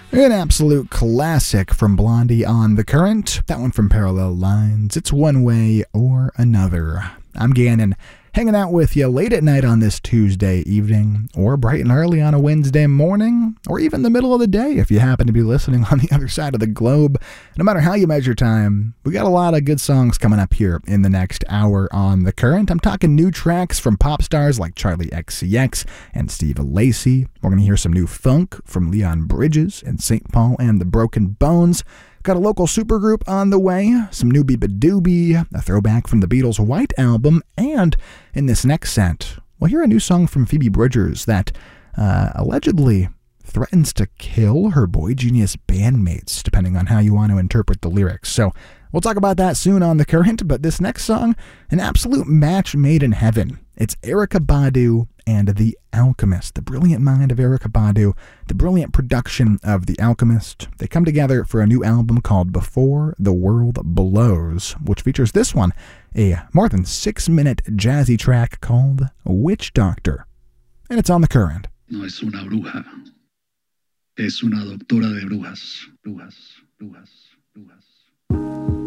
An absolute classic from Blondie on The Current. That one from Parallel Lines. It's One Way or Another. I'm Gannon, hanging out with you late at night on this Tuesday evening, or bright and early on a Wednesday morning, or even the middle of the day if you happen to be listening on the other side of the globe. No matter how you measure time, we got a lot of good songs coming up here in the next hour on The Current. I'm talking new tracks from pop stars like Charlie XCX and Steve Lacy. We're going to hear some new funk from Leon Bridges and St. Paul and the Broken Bones. Got a local supergroup on the way, some new Biba Doobie, a throwback from the Beatles' White Album, and in this next set, we'll hear a new song from Phoebe Bridgers that allegedly threatens to kill her Boy Genius bandmates, depending on how you want to interpret the lyrics. So we'll talk about that soon on The Current, but this next song, an absolute match made in heaven. It's Erykah Badu and The Alchemist, the brilliant mind of Erykah Badu, the brilliant production of The Alchemist. They come together for a new album called Before the World Blows, which features this one, a more than 6-minute jazzy track called Witch Doctor. And it's on The Current. No es una bruja, es una doctora de brujas, brujas, brujas, brujas.